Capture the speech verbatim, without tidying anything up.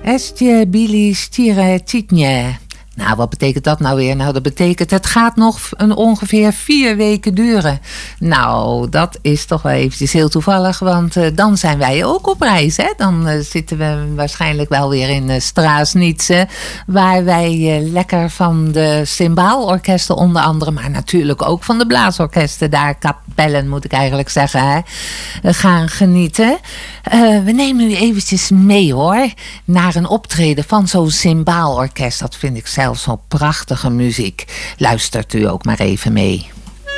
Estje Bili Stire Titnje. Nou, wat betekent dat nou weer? Nou, dat betekent het gaat nog een ongeveer vier weken duren. Nou, dat is toch wel eventjes heel toevallig, want uh, dan zijn wij ook op reis. Hè? Dan uh, zitten we waarschijnlijk wel weer in uh, Straasnitze, waar wij uh, lekker van de cymbaalorkesten onder andere, maar natuurlijk ook van de blaasorkesten, daar kapellen moet ik eigenlijk zeggen, hè, gaan genieten. Uh, we nemen u eventjes mee hoor, naar een optreden van zo'n cymbaalorkest. Dat vind ik zelf zo'n prachtige muziek. Luistert u ook maar even mee.